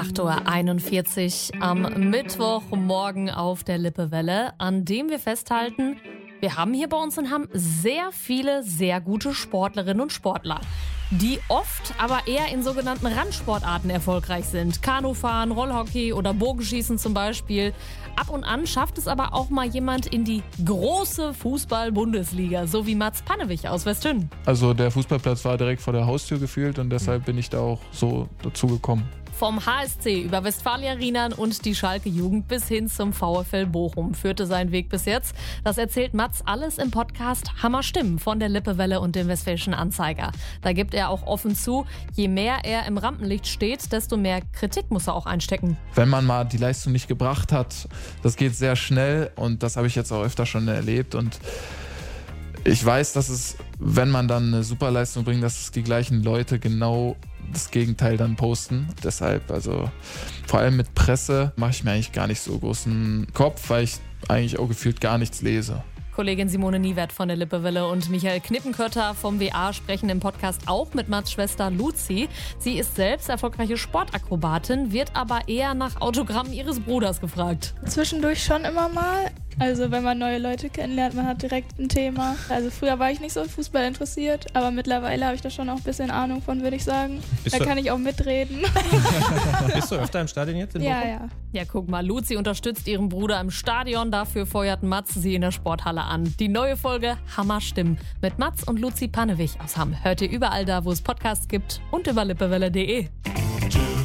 8:41 Uhr am Mittwochmorgen auf der Lippewelle, an dem wir festhalten, wir haben hier bei uns in Hamm sehr viele sehr gute Sportlerinnen und Sportler, die oft aber eher in sogenannten Randsportarten erfolgreich sind. Kanufahren, Rollhockey oder Bogenschießen zum Beispiel. Ab und an schafft es aber auch mal jemand in die große Fußball-Bundesliga, so wie Mats Pannewig aus Westhünn. Also der Fußballplatz war direkt vor der Haustür gefühlt und deshalb bin ich da auch so dazu gekommen. Vom HSC über Westfalia Rienan und die Schalke-Jugend bis hin zum VfL Bochum führte sein Weg bis jetzt. Das erzählt Mats alles im Podcast Hammer Stimmen von der Lippewelle und dem Westfälischen Anzeiger. Da gibt er auch offen zu, je mehr er im Rampenlicht steht, desto mehr Kritik muss er auch einstecken. Wenn man mal die Leistung nicht gebracht hat, das geht sehr schnell und das habe ich jetzt auch öfter schon erlebt und ich weiß, dass es, wenn man dann eine Superleistung bringt, dass es die gleichen Leute genau das Gegenteil dann posten. Deshalb, also vor allem mit Presse mache ich mir eigentlich gar nicht so großen Kopf, weil ich eigentlich auch gefühlt gar nichts lese. Kollegin Simone Niewert von der Lippewelle und Michael Knippenkötter vom WA sprechen im Podcast auch mit Mats' Schwester Luzi. Sie ist selbst erfolgreiche Sportakrobatin, wird aber eher nach Autogrammen ihres Bruders gefragt. Zwischendurch schon immer mal. Also wenn man neue Leute kennenlernt, man hat direkt ein Thema. Also früher war ich nicht so in Fußball interessiert, aber mittlerweile habe ich da schon auch ein bisschen Ahnung von, würde ich sagen. Da kann ich auch mitreden. Bist du öfter im Stadion jetzt in Bochum? Ja. Ja, guck mal, Luzi unterstützt ihren Bruder im Stadion, dafür feuert Mats sie in der Sporthalle an. Die neue Folge Hammer Stimmen mit Mats und Luzi Pannewig aus Hamm hört ihr überall da, wo es Podcasts gibt und über lippewelle.de.